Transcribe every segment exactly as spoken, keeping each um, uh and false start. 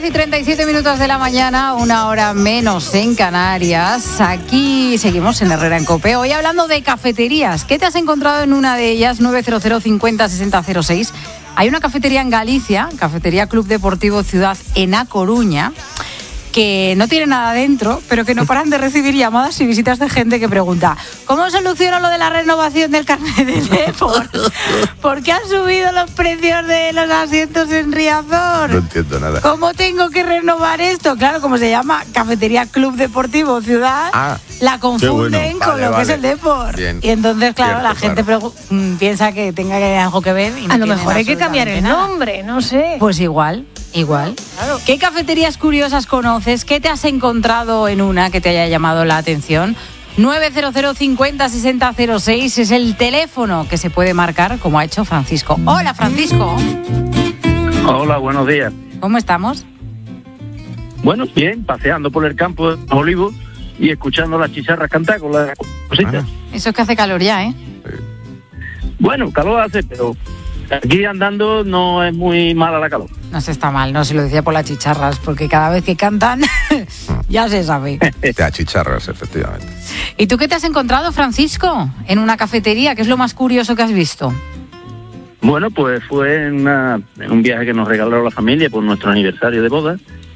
y treinta y siete minutos de la mañana, una hora menos en Canarias. Aquí seguimos en Herrera en Cope. Hoy hablando de cafeterías. ¿Qué te has encontrado en una de ellas? nueve cero cero cincuenta sesenta cero seis. Hay una cafetería en Galicia, Cafetería Club Deportivo Ciudad en A Coruña, que no tiene nada dentro, pero que no paran de recibir llamadas y visitas de gente que pregunta: ¿cómo soluciono lo de la renovación del carnet de Depor? ¿Por qué han subido los precios de los asientos en Riazor? No entiendo nada. ¿Cómo tengo que renovar esto? Claro, como se llama Cafetería Club Deportivo Ciudad, Ah, la confunden bueno. con Vale, lo vale. que es el Depor. Bien. Y entonces, claro, Cierto, la gente claro. pregu- piensa que tenga que algo que ver. Y no A lo tiene mejor hay que cambiar el absolutamente nada. nombre, no sé. Pues igual, igual. Claro. ¿Qué cafeterías curiosas conoces? ¿Qué te has encontrado en una que te haya llamado la atención? nueve cero cero cincuenta sesenta cero seis es el teléfono que se puede marcar, como ha hecho Francisco. Hola, Francisco. Hola, buenos días. ¿Cómo estamos? Bueno, bien, paseando por el campo de los olivos y escuchando las chicharras cantar con las cositas. Ah. Eso es que hace calor ya, ¿eh? Bueno, calor hace, pero aquí andando no es muy mala la calor. No se está mal, no se lo decía por las chicharras, porque cada vez que cantan ya se sabe. Te achicharras, efectivamente. ¿Y tú qué te has encontrado, Francisco? En una cafetería, ¿qué es lo más curioso que has visto? Bueno, pues fue en, una- en un viaje que nos regaló la familia por nuestro aniversario de boda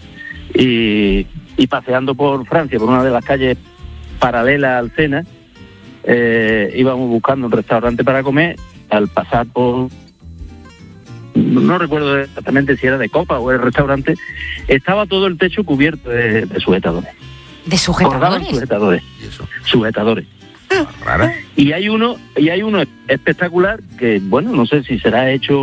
y, y paseando por Francia, por una de las calles paralelas al Sena, eh, íbamos buscando un restaurante para comer. Al pasar por, no recuerdo exactamente si era de copa o el restaurante, estaba todo el techo cubierto de, de sujetadores. ¿De Colgaban sujetadores? sujetadores, ¿Y eso? sujetadores. ¿Rara? Y hay uno, y hay uno espectacular que, bueno, no sé si será hecho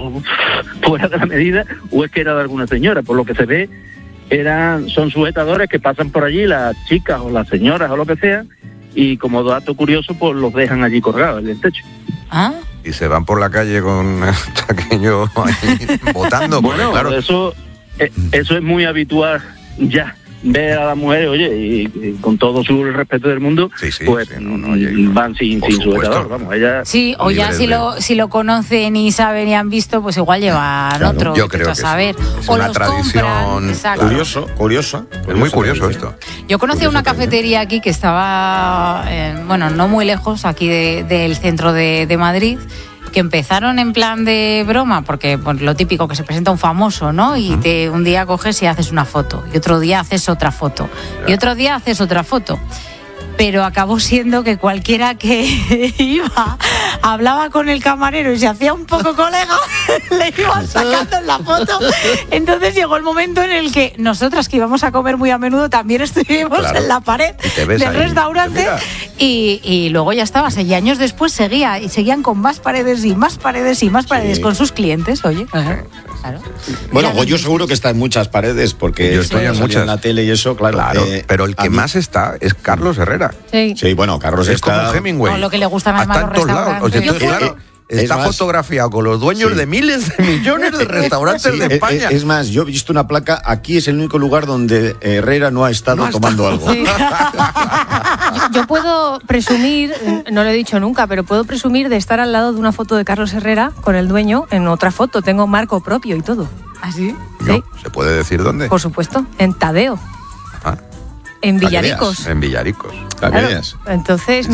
fuera de la medida o es que era de alguna señora. Por lo que se ve, eran, son sujetadores que pasan por allí las chicas o las señoras o lo que sea, y como dato curioso, pues los dejan allí colgados en el techo. ¿Ah? Y se van por la calle con el chaqueño ahí votando. porque, Bueno, claro, eso, eh, eso es muy habitual ya. Ver a las mujeres, oye, y, y con todo su respeto del mundo, Sí, sí, pues sí, no, no, oye, no. van sin, Por sin supuesto. sujetador, vamos, ellas... Sí, o ya Libres si de- lo, si lo conocen y saben y han visto, pues igual llevan Claro, otro. yo vete creo tú a que saber. sí. Es O una los tradición, compran, exacto. claro. Curioso, curioso. es muy curioso esto. Yo conocí Curioso una también. cafetería aquí que estaba, eh, bueno, no muy lejos, aquí de- del centro de, de Madrid, que empezaron en plan de broma, porque pues, lo típico que se presenta un famoso, ¿no? Y te, un día coges y haces una foto, y otro día haces otra foto, y otro día haces otra foto. Pero acabó siendo que cualquiera que iba, hablaba con el camarero y se hacía un poco colega, le iban sacando en la foto. Entonces llegó el momento en el que nosotras, que íbamos a comer muy a menudo, también estuvimos Claro. en la pared Y te ves del ahí, restaurante mira. y, y luego ya estaba. Y años después seguía y seguían con más paredes y más paredes y más paredes con sus clientes, oye. Claro. Bueno, Ya Goyo no- seguro que está en muchas paredes, porque Yo estoy en salió muchas. en la tele y eso, claro. Claro, eh, pero el a que mí- más está es Carlos Herrera. Sí. Sí, bueno, Carlos Es está... como Hemingway. No, lo que le gustan además Está en los todos lados. O sea, restaurantes. entonces, Yo claro, creo que- está es más- fotografiado con los dueños Sí. de miles de millones de restaurantes Sí, de eh, España. eh, Es más, yo he visto una placa, aquí es el único lugar donde Herrera no ha estado No ha tomando estado. algo. Sí. yo, yo puedo presumir, no lo he dicho nunca, pero puedo presumir de estar al lado de una foto de Carlos Herrera con el dueño en otra foto. Tengo marco propio y todo. ¿Ah, sí? No, Sí. ¿se puede decir dónde? Por supuesto, en Tadeo, Ah, en Para que Villaricos. en Villaricos. Para que Claro. veas. Entonces,